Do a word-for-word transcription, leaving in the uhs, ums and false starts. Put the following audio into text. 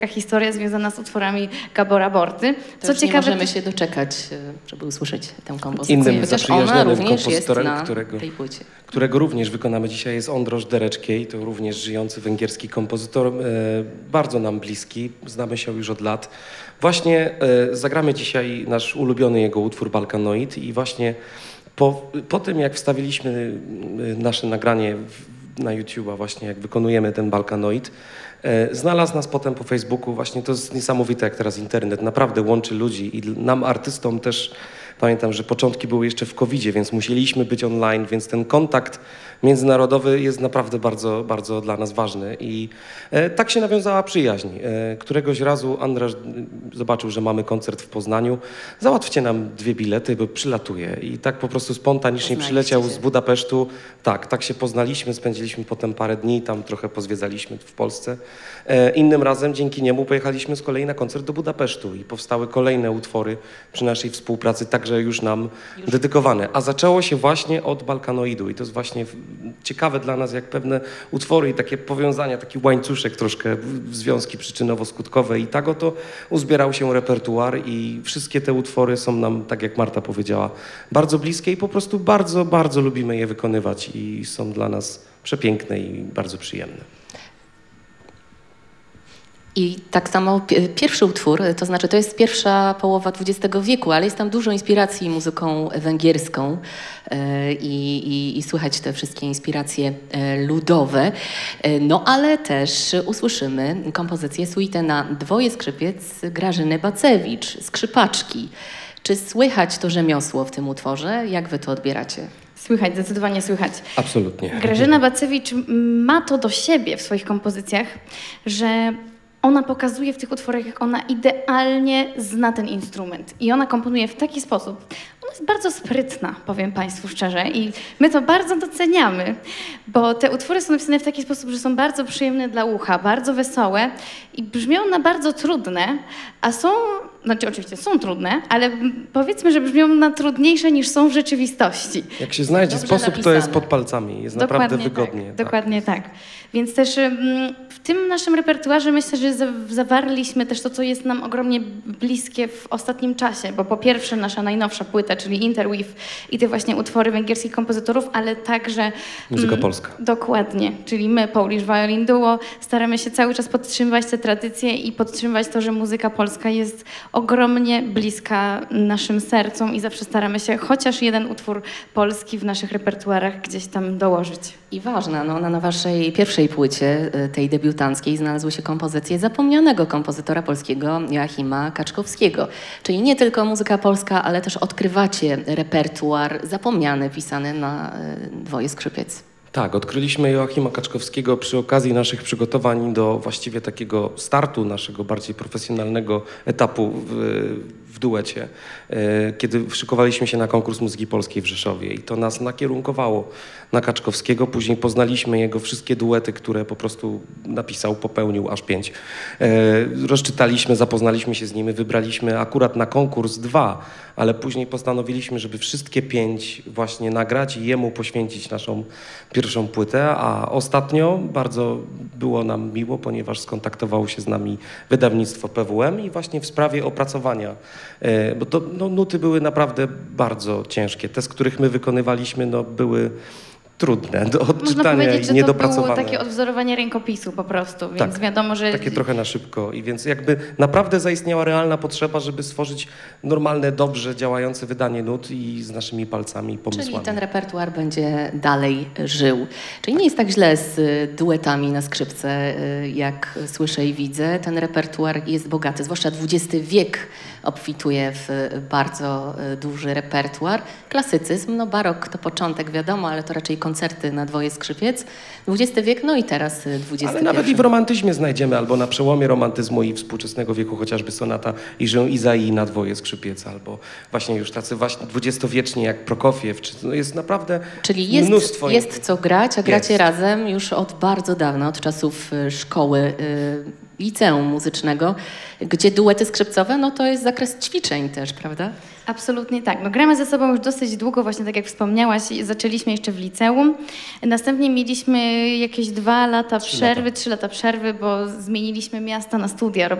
historia związana z utworami Gabora Borty. To Co już ciekawe, nie możemy się doczekać, żeby usłyszeć tę kompozycję. Innym Chociaż ona zaprzyjaźnionym również jest kompozytorem, na którego, tej płycie. którego również wykonamy dzisiaj, jest Ondroż Dereckiej. To również żyjący węgierski kompozytor, e, bardzo nam bliski, znamy się już od lat. Właśnie e, zagramy dzisiaj nasz ulubiony jego utwór Balkanoid i właśnie po, po tym, jak wstawiliśmy nasze nagranie na YouTube'a, właśnie jak wykonujemy ten Balkanoid, e, znalazł nas potem po Facebooku. Właśnie to jest niesamowite, jak teraz internet naprawdę łączy ludzi i nam, artystom też. Pamiętam, że początki były jeszcze w kowidzie, więc musieliśmy być online, więc ten kontakt międzynarodowy jest naprawdę bardzo, bardzo dla nas ważny. I e, tak się nawiązała przyjaźń. E, któregoś razu Andrzej zobaczył, że mamy koncert w Poznaniu. Załatwcie nam dwie bilety, bo przylatuje. I tak po prostu spontanicznie przyleciał z Budapesztu. Tak, tak się poznaliśmy, spędziliśmy potem parę dni, tam trochę pozwiedzaliśmy w Polsce. E, innym razem dzięki niemu pojechaliśmy z kolei na koncert do Budapesztu i powstały kolejne utwory przy naszej współpracy, także już nam już. dedykowane. A zaczęło się właśnie od Balkanoidu i to jest właśnie ciekawe dla nas, jak pewne utwory i takie powiązania, taki łańcuszek troszkę, związki przyczynowo-skutkowe i tak oto uzbierał się repertuar i wszystkie te utwory są nam, tak jak Marta powiedziała, bardzo bliskie i po prostu bardzo, bardzo lubimy je wykonywać i są dla nas przepiękne i bardzo przyjemne. I tak samo pierwszy utwór, to znaczy to jest pierwsza połowa dwudziestego wieku, ale jest tam dużo inspiracji muzyką węgierską i, i, i słychać te wszystkie inspiracje ludowe. No ale też usłyszymy kompozycję suite na dwoje skrzypiec Grażyny Bacewicz, skrzypaczki. Czy słychać to rzemiosło w tym utworze? Jak wy to odbieracie? Słychać, zdecydowanie słychać. Absolutnie. Grażyna Bacewicz ma to do siebie w swoich kompozycjach, że ona pokazuje w tych utworach, jak ona idealnie zna ten instrument. I ona komponuje w taki sposób. Ona jest bardzo sprytna, powiem Państwu szczerze. I my to bardzo doceniamy, bo te utwory są napisane w taki sposób, że są bardzo przyjemne dla ucha, bardzo wesołe i brzmią na bardzo trudne, a są, znaczy oczywiście są trudne, ale powiedzmy, że brzmią na trudniejsze niż są w rzeczywistości. Jak się znajdzie Dobrze sposób, napisane. to jest pod palcami. Jest Dokładnie naprawdę wygodnie. Tak, tak. Dokładnie tak. Więc też w tym naszym repertuarze myślę, że zawarliśmy też to, co jest nam ogromnie bliskie w ostatnim czasie, bo po pierwsze nasza najnowsza płyta, czyli Interweave i te właśnie utwory węgierskich kompozytorów, ale także Muzyka mm, polska. Dokładnie, czyli my, Polish Violin Duo, staramy się cały czas podtrzymywać te tradycje i podtrzymywać to, że muzyka polska jest ogromnie bliska naszym sercom i zawsze staramy się chociaż jeden utwór polski w naszych repertuarach gdzieś tam dołożyć. I ważna, no, na waszej pierwszej płycie, tej debiutanckiej, znalazły się kompozycje zapomnianego kompozytora polskiego Joachima Kaczkowskiego. Czyli nie tylko muzyka polska, ale też odkrywacie repertuar zapomniany, pisany na dwoje skrzypiec. Tak, odkryliśmy Joachima Kaczkowskiego przy okazji naszych przygotowań do właściwie takiego startu naszego bardziej profesjonalnego etapu w, w duecie, kiedy szykowaliśmy się na konkurs muzyki polskiej w Rzeszowie i to nas nakierunkowało na Kaczkowskiego. Później poznaliśmy jego wszystkie duety, które po prostu napisał, popełnił aż pięć. Rozczytaliśmy, zapoznaliśmy się z nimi, wybraliśmy akurat na konkurs dwa, ale później postanowiliśmy, żeby wszystkie pięć właśnie nagrać i jemu poświęcić naszą pierwszą płytę, a ostatnio bardzo było nam miło, ponieważ skontaktowało się z nami wydawnictwo P W M i właśnie w sprawie opracowania, bo to no, nuty były naprawdę bardzo ciężkie. Te, z których my wykonywaliśmy, no, były trudne do odczytania i niedopracowane. To było takie odwzorowanie rękopisu po prostu, więc tak, wiadomo, że... takie trochę na szybko i więc jakby naprawdę zaistniała realna potrzeba, żeby stworzyć normalne, dobrze działające wydanie nut i z naszymi palcami, pomysłami. Czyli ten repertuar będzie dalej żył. Czyli nie jest tak źle z duetami na skrzypce, jak słyszę i widzę. Ten repertuar jest bogaty, zwłaszcza dwudziesty wiek obfituje w bardzo duży repertuar. Klasycyzm, no barok to początek, wiadomo, ale to raczej koncerty na dwoje skrzypiec. dwudziesty wiek, no i teraz dwudziesty pierwszy. Ale nawet i w romantyzmie znajdziemy, albo na przełomie romantyzmu i współczesnego wieku, chociażby sonata Iżę Izai na dwoje skrzypiec, albo właśnie już tacy właśnie dwudziestowieczni jak Prokofiew, czy no jest naprawdę Czyli jest, mnóstwo. jest co grać, a gracie jest. razem już od bardzo dawna, od czasów szkoły. liceum muzycznego, gdzie duety skrzypcowe, no to jest zakres ćwiczeń też, prawda? Absolutnie tak. No, gramy ze sobą już dosyć długo, właśnie tak jak wspomniałaś, zaczęliśmy jeszcze w liceum. Następnie mieliśmy jakieś dwa lata Trzy przerwy, lata. trzy lata przerwy, bo zmieniliśmy miasta na studia.